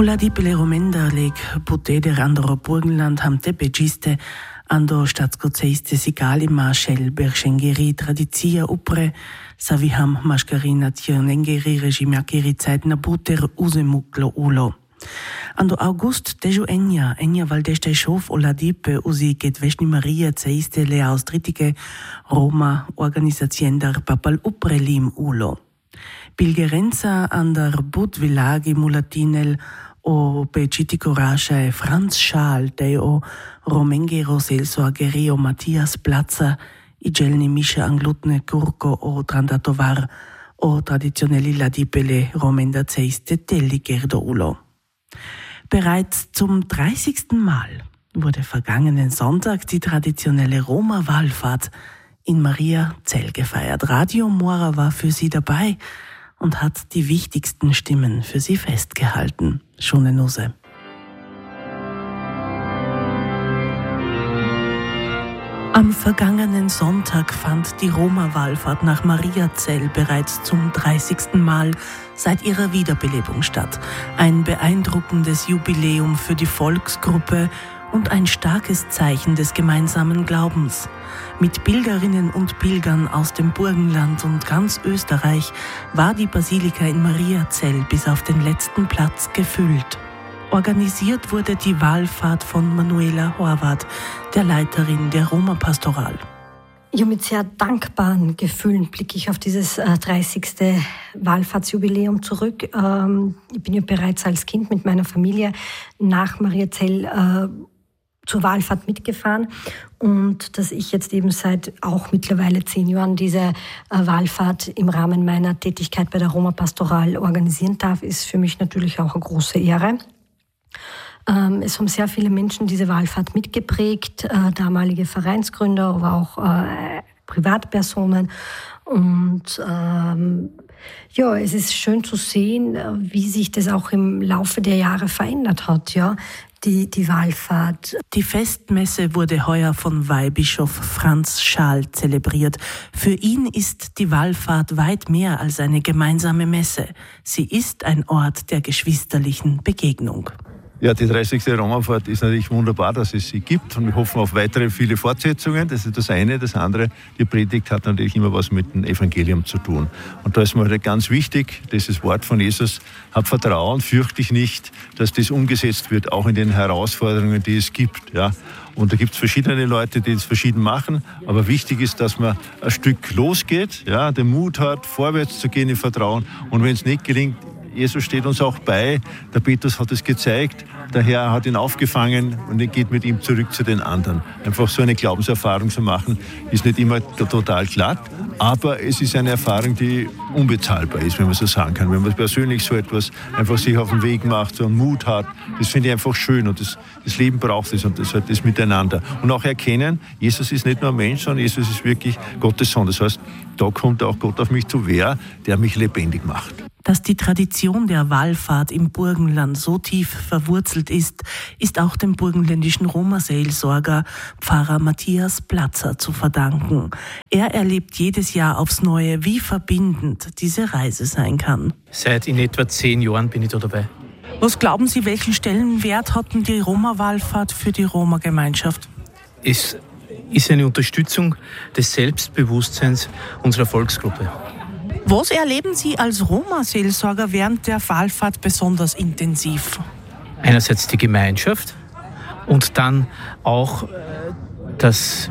Ola dipele romenda leg puteder andoro Burgenland ham tepegiste ando statscoceiste sigali marshel berschengeri tradizia upre saviham mascarina tionengeri regimiakeri zeit na buter usemuklo ulo. Ando August dejo Enya valdeste schof Ola dipe usi gedveshni Maria ceiste le austritike Roma organizaciendar papal upre lim ulo. Pilgerenza andar budvilagi mulatinel o pecitico rascia Franz Schaal deo Romengero selsoagerio Mattias Platzer i gelni mische anglutne curco o trandatovar o traditionelli ladipele Romenda ceiste telligerdo ulo. Bereits zum 30. Mal wurde vergangenen Sonntag die traditionelle Roma-Wallfahrt in Mariazell gefeiert. Radio Mora war für sie dabei und hat die wichtigsten Stimmen für sie festgehalten. Schöne Nusse. Am vergangenen Sonntag fand die Roma-Wallfahrt nach Mariazell bereits zum 30. Mal seit ihrer Wiederbelebung statt. Ein beeindruckendes Jubiläum für die Volksgruppe und ein starkes Zeichen des gemeinsamen Glaubens. Mit Pilgerinnen und Pilgern aus dem Burgenland und ganz Österreich war die Basilika in Mariazell bis auf den letzten Platz gefüllt. Organisiert wurde die Wallfahrt von Manuela Horvath, der Leiterin der Roma-Pastoral. Ja, mit sehr dankbaren Gefühlen blicke ich auf dieses 30. Wallfahrtsjubiläum zurück. Ich bin ja bereits als Kind mit meiner Familie nach Mariazell zur Wallfahrt mitgefahren und dass ich jetzt eben seit auch mittlerweile 10 Jahren diese Wallfahrt im Rahmen meiner Tätigkeit bei der Roma-Pastoral organisieren darf, ist für mich natürlich auch eine große Ehre. Es haben sehr viele Menschen diese Wallfahrt mitgeprägt, damalige Vereinsgründer, aber auch Privatpersonen. Und ja, es ist schön zu sehen, wie sich das auch im Laufe der Jahre verändert hat, ja, die Wallfahrt. Die Festmesse wurde heuer von Weihbischof Franz Schaal zelebriert. Für ihn ist die Wallfahrt weit mehr als eine gemeinsame Messe. Sie ist ein Ort der geschwisterlichen Begegnung. Ja, die 30. Romafahrt ist natürlich wunderbar, dass es sie gibt und wir hoffen auf weitere viele Fortsetzungen. Das ist das eine. Das andere, die Predigt hat natürlich immer was mit dem Evangelium zu tun. Und da ist mir halt ganz wichtig, dieses Wort von Jesus, hab Vertrauen, fürchte dich nicht, dass das umgesetzt wird, auch in den Herausforderungen, die es gibt. Ja. Und da gibt es verschiedene Leute, die es verschieden machen. Aber wichtig ist, dass man ein Stück losgeht, ja, den Mut hat, vorwärts zu gehen im Vertrauen. Und wenn es nicht gelingt, Jesus steht uns auch bei. Der Petrus hat es gezeigt. Der Herr hat ihn aufgefangen und er geht mit ihm zurück zu den anderen. Einfach so eine Glaubenserfahrung zu machen, ist nicht immer total glatt, aber es ist eine Erfahrung, die unbezahlbar ist, wenn man so sagen kann. Wenn man persönlich so etwas einfach sich auf den Weg macht, so einen Mut hat, das finde ich einfach schön und das Leben braucht es und das hat das miteinander. Und auch erkennen, Jesus ist nicht nur ein Mensch, sondern Jesus ist wirklich Gottes Sohn. Das heißt, da kommt auch Gott auf mich zu Wehr, der mich lebendig macht. Dass die Tradition der Wallfahrt im Burgenland so tief verwurzelt ist, ist auch dem burgenländischen Roma-Seelsorger Pfarrer Mattias Platzer zu verdanken. Er erlebt jedes Jahr aufs Neue, wie verbindend diese Reise sein kann. Seit in etwa 10 Jahren bin ich da dabei. Was glauben Sie, welchen Stellenwert hat denn die Roma-Wallfahrt für die Roma-Gemeinschaft? Es ist eine Unterstützung des Selbstbewusstseins unserer Volksgruppe. Was erleben Sie als Roma-Seelsorger während der Wallfahrt besonders intensiv? Einerseits die Gemeinschaft und dann auch das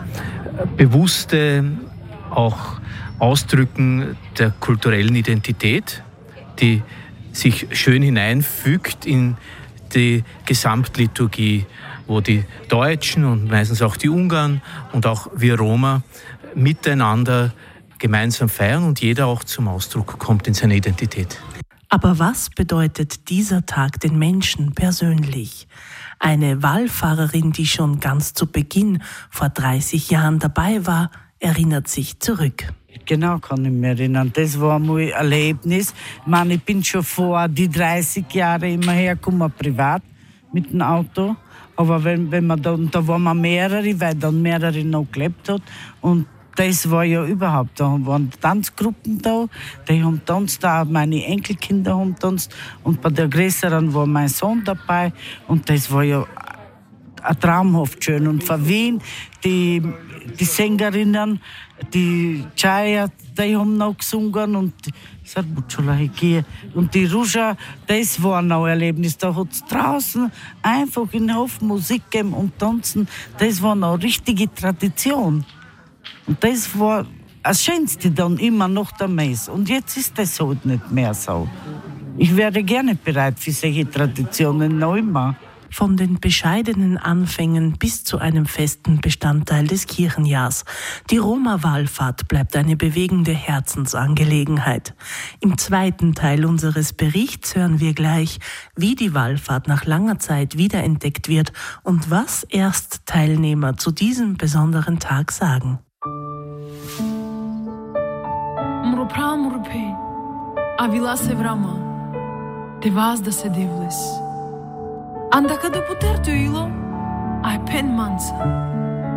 bewusste auch Ausdrücken der kulturellen Identität, die sich schön hineinfügt in die Gesamtliturgie, wo die Deutschen und meistens auch die Ungarn und auch wir Roma miteinander gemeinsam feiern und jeder auch zum Ausdruck kommt in seiner Identität. Aber was bedeutet dieser Tag den Menschen persönlich? Eine Wallfahrerin, die schon ganz zu Beginn vor 30 Jahren dabei war, erinnert sich zurück. Genau, kann ich mich erinnern. Das war mal ein Erlebnis. Ich bin schon vor die 30 Jahre immer hergekommen, privat mit dem Auto. Aber wenn man da waren wir mehrere, weil dann mehrere noch gelebt hat. Und das war ja überhaupt, da waren Tanzgruppen da, die haben tanzt, auch meine Enkelkinder haben tanzt und bei der größeren war mein Sohn dabei und das war ja traumhaft schön. Und von Wien, die Sängerinnen, die Chaya, die haben noch gesungen und die Ruja, das war noch ein Erlebnis. Da hat es draußen einfach in den Hof Musik gegeben und tanzen, das war noch eine richtige Tradition. Und das war das Schönste dann immer noch der Mess. Und jetzt ist das halt nicht mehr so. Ich wäre gerne bereit für solche Traditionen noch immer. Von den bescheidenen Anfängen bis zu einem festen Bestandteil des Kirchenjahrs. Die Roma-Wallfahrt bleibt eine bewegende Herzensangelegenheit. Im zweiten Teil unseres Berichts hören wir gleich, wie die Wallfahrt nach langer Zeit wiederentdeckt wird und was Erstteilnehmer zu diesem besonderen Tag sagen. Anda că de puter tu ilo, ai pen mansa.